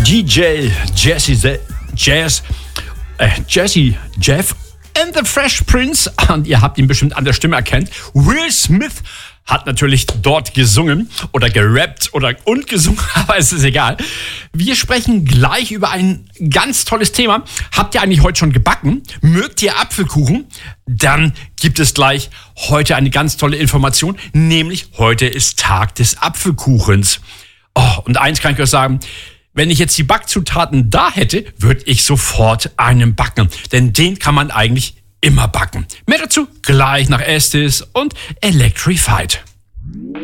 DJ Jazzy Jeff and the Fresh Prince. Und ihr habt ihn bestimmt an der Stimme erkannt. Will Smith hat natürlich dort gesungen oder gerappt und gesungen, aber es ist egal. Wir sprechen gleich über ein ganz tolles Thema. Habt ihr eigentlich heute schon gebacken? Mögt ihr Apfelkuchen? Dann gibt es gleich heute eine ganz tolle Information, nämlich heute ist Tag des Apfelkuchens. Oh, und eins kann ich euch sagen, wenn ich jetzt die Backzutaten da hätte, würde ich sofort einen backen. Denn den kann man eigentlich immer backen. Mehr dazu gleich nach Estes und Electrified.